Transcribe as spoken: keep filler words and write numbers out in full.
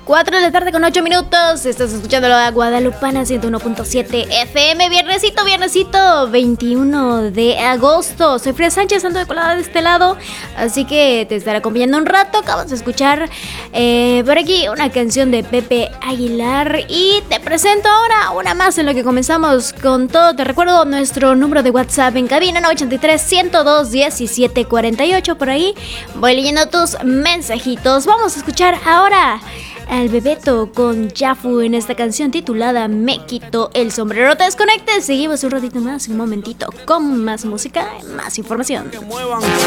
cuatro de la tarde con ocho minutos. Estás escuchando la Guadalupana ciento uno punto siete F M. Viernesito, viernesito, veintiuno de agosto. Soy Frida Sánchez, ando de colada de este lado, así que te estaré acompañando un rato. Acabas de escuchar eh, por aquí una canción de Pepe Aguilar. Y te presento ahora una más en lo que comenzamos con todo. Te recuerdo nuestro número de WhatsApp en cabina, nueve ocho tres, ciento dos, diecisiete cuarenta y ocho. Por ahí voy leyendo tus mensajitos. Vamos a escuchar ahora al Bebeto con Yafu en esta canción titulada Me quito el sombrero. Te desconectes, seguimos un ratito más, un momentito con más música, más información.